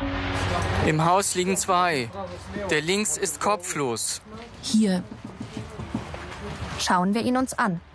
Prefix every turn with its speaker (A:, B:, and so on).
A: Im Haus liegen 2. Der links ist kopflos.
B: Hier. Schauen wir ihn uns an.